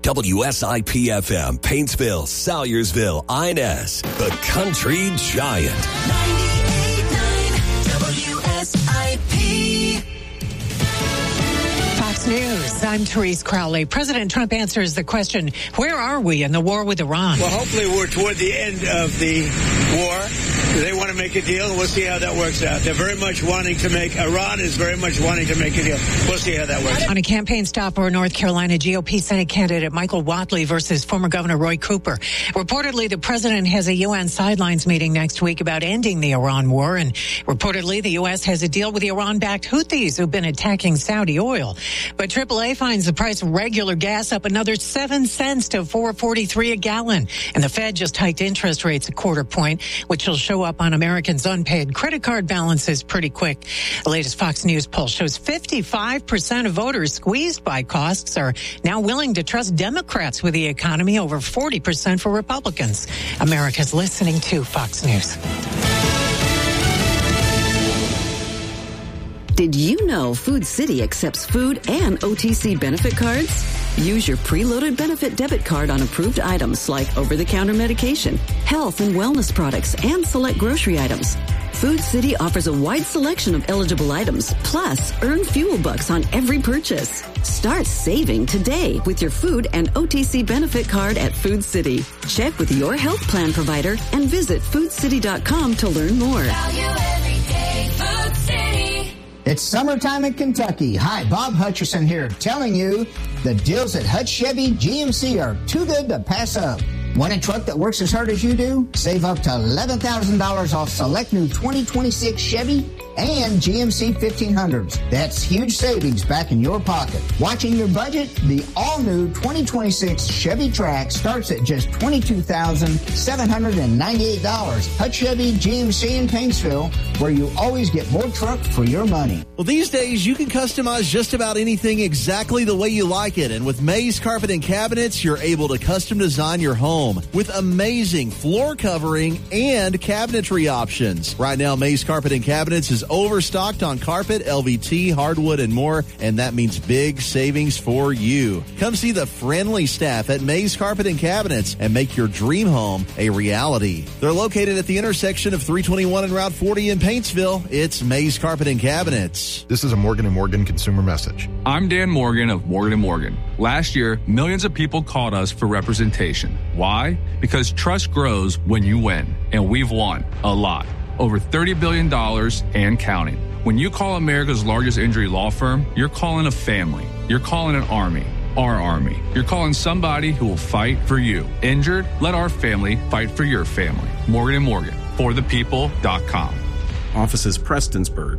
WSIP-FM, Paintsville, Salyersville, Inez, the Country Giant. 98.9 WSIP. Fox News, I'm Therese Crowley. President Trump answers the question, where are we in the war with Iran? Well, hopefully we're toward the end of the war. They want to make a deal, and we'll see how that works out. They're very much wanting to make, Iran is very much wanting to make a deal. We'll see how that works. On a campaign stop for North Carolina GOP Senate candidate Michael Whatley versus former Governor Roy Cooper. Reportedly, the president has a UN sidelines meeting next week about ending the Iran war, and reportedly the U.S. has a deal with the Iran-backed Houthis who've been attacking Saudi oil. But AAA finds the price of regular gas up another 7 cents to $4.43 a gallon. And the Fed just hiked interest rates a quarter point, which will show up on Americans' unpaid credit card balances pretty quick. The latest Fox News poll shows 55% of voters squeezed by costs are now willing to trust Democrats with the economy, over 40% for Republicans. America's listening to Fox News. Did you know Food City accepts food and OTC benefit cards? Use your preloaded benefit debit card on approved items like over-the-counter medication, health and wellness products, and select grocery items. Food City offers a wide selection of eligible items, plus earn fuel bucks on every purchase. Start saving today with your food and OTC benefit card at Food City. Check with your health plan provider and visit foodcity.com to learn more. Value every day, Food City. It's summertime in Kentucky. Hi, Bob Hutcherson here, telling you the deals at Hutch Chevy GMC are too good to pass up. Want a truck that works as hard as you do? Save up to $11,000 off select new 2026 Chevy and GMC 1500s. That's huge savings back in your pocket. Watching your budget? The all-new 2026 Chevy Trax starts at just $22,798. Hutch Chevy GMC in Paintsville, where you always get more truck for your money. Well, these days, you can customize just about anything exactly the way you like it. And with Mays Carpet and Cabinets, you're able to custom design your home with amazing floor covering and cabinetry options. Right now, Mays Carpet and Cabinets is overstocked on carpet, LVT, hardwood, and more, and that means big savings for you. Come see the friendly staff at Mays Carpet and Cabinets and make your dream home a reality. They're located at the intersection of 321 and Route 40 in Paintsville. It's Mays Carpet and Cabinets. This is a Morgan & Morgan consumer message. I'm Dan Morgan of Morgan & Morgan. Last year, millions of people called us for representation. Why? Because trust grows when you win, and we've won a lot. Over $30 billion and counting. When you call America's largest injury law firm, you're calling a family. You're calling an army. Our army. You're calling somebody who will fight for you. Injured? Let our family fight for your family. Morgan & Morgan. ForThePeople.com. Offices Prestonsburg.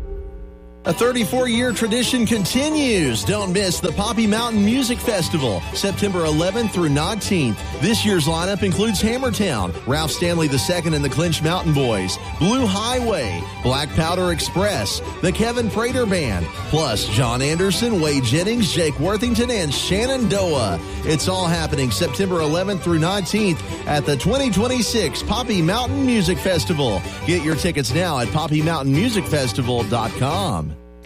A 34-year tradition continues. Don't miss the Poppy Mountain Music Festival, September 11th through 19th. This year's lineup includes Hammertown, Ralph Stanley II and the Clinch Mountain Boys, Blue Highway, Black Powder Express, the Kevin Prater Band, plus John Anderson, Wade Jennings, Jake Worthington, and Shenandoah. It's all happening September 11th through 19th at the 2026 Poppy Mountain Music Festival. Get your tickets now at poppymountainmusicfestival.com.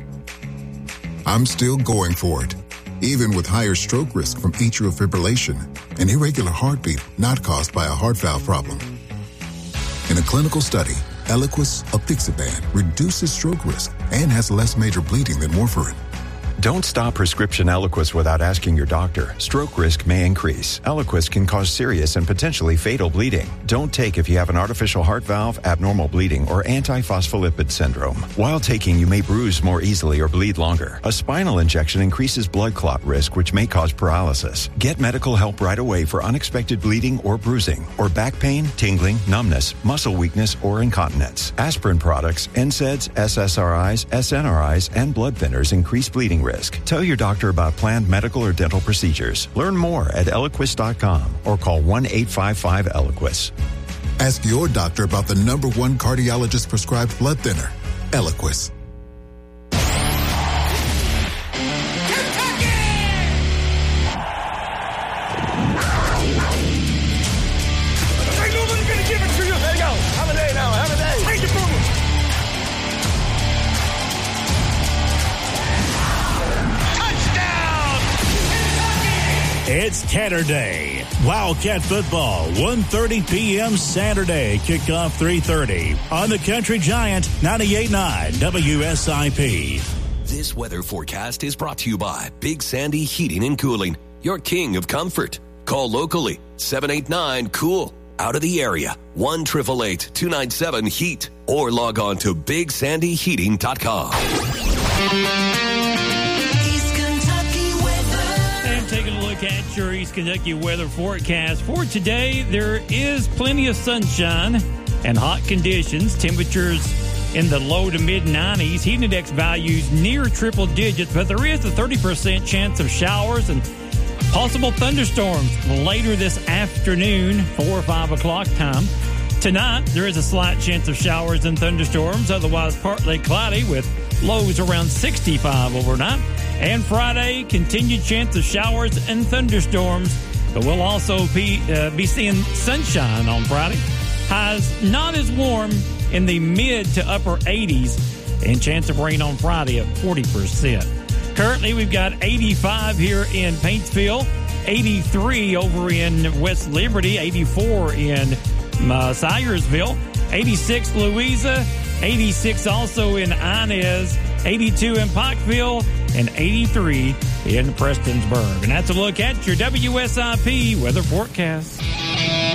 I'm still going for it, even with higher stroke risk from atrial fibrillation, an irregular heartbeat not caused by a heart valve problem. In a clinical study, Eliquis apixaban reduces stroke risk and has less major bleeding than warfarin. Don't stop prescription Eliquis without asking your doctor. Stroke risk may increase. Eliquis can cause serious and potentially fatal bleeding. Don't take if you have an artificial heart valve, abnormal bleeding, or antiphospholipid syndrome. While taking, you may bruise more easily or bleed longer. A spinal injection increases blood clot risk, which may cause paralysis. Get medical help right away for unexpected bleeding or bruising, or back pain, tingling, numbness, muscle weakness, or incontinence. Aspirin products, NSAIDs, SSRIs, SNRIs, and blood thinners increase bleeding risk. Tell your doctor about planned medical or dental procedures. Learn more at Eliquis.com or call 1-855-ELIQUIS. Ask your doctor about the #1 cardiologist prescribed blood thinner, Eliquis. It's Tanner Day. Wildcat football, 1:30 p.m. Saturday. Kickoff 3:30 on the Country Giant 98.9 WSIP. This weather forecast is brought to you by Big Sandy Heating and Cooling, your king of comfort. Call locally, 789-COOL. Out of the area, 1-888-297-HEAT. Or log on to BigSandyHeating.com. Taking a look at your East Kentucky weather forecast for today. There is plenty of sunshine and hot conditions. Temperatures in the low to mid 90s. Heat index values near triple digits, but there is a 30% chance of showers and possible thunderstorms later this afternoon, 4 or 5 o'clock time. Tonight, there is a slight chance of showers and thunderstorms, otherwise partly cloudy with lows around 65 overnight. And Friday, continued chance of showers and thunderstorms, but we'll also be seeing sunshine on Friday. Highs not as warm in the mid to upper 80s, and chance of rain on Friday at 40%. Currently, we've got 85 here in Paintsville, 83 over in West Liberty, 84 in Syersville, 86 Louisa, 86 also in Inez, 82 in Pikeville, and 83 in Prestonsburg. And that's a look at your WSIP weather forecast.